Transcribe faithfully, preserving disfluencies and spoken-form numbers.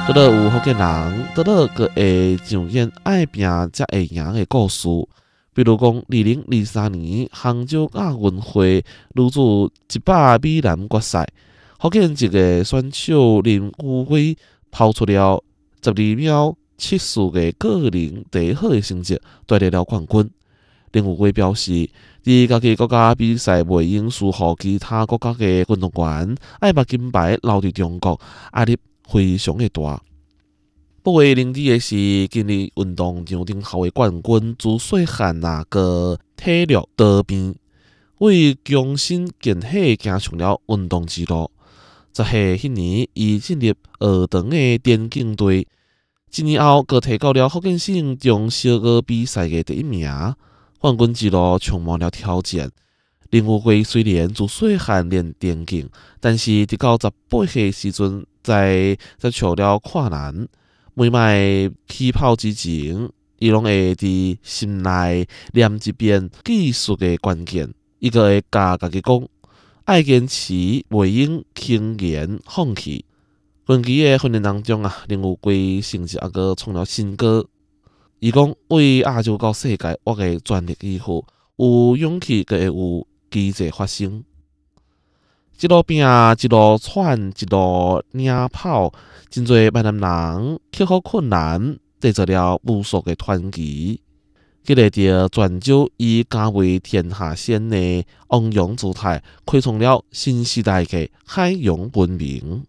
倒倒有福建人，倒倒个会上演爱拼才会赢的故事。比如讲，二零二三年杭州亚运会女子一百米栏决赛，福建籍的选手林宇辉跑出了十二秒七四的个人第一好的成绩，夺得了冠军。林宇辉表示，伫家己国家比赛袂用输予其他国家的运动员，爱把金牌留伫中国，压力非常的大。不为人知的是，今日运动场顶头的冠军朱细汉那个体力多变，为强身健体行上了运动之路。十岁迄年，伊进入学堂的田径队，一年后，佮提到了福建省中小学比赛的第一名。冠军之路充满了挑战。林宇辉虽然自细汉练田径，但是直到十八岁时阵，才接触了跨栏。每摆起跑之前，伊拢会伫心内念一遍技术的关键。伊个会教家己讲，爱坚持，袂用轻言放弃。近期的训练当中啊，林宇辉成绩也个创了新高。伊讲为亚洲到世界，我会全力以赴，有勇气，佮会有奇迹发生。一路拼，一路喘，一路领跑，真侪闽南人克服困难，缔造了无数的传奇。激励着泉州以家为天下先的昂扬姿态，开创了新时代的海洋文明。